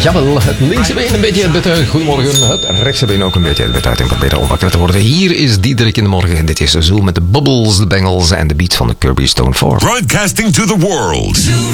Jawel, het linkse been een beetje het bed uit. Goedemorgen, het rechtse been ook een beetje het bed uit. En proberen om wakker te worden. Hier is Diederik in de morgen. Dit is Zoom met de Bubbles, de Bengals en de beats van de Kirby Stone 4. Broadcasting to the world.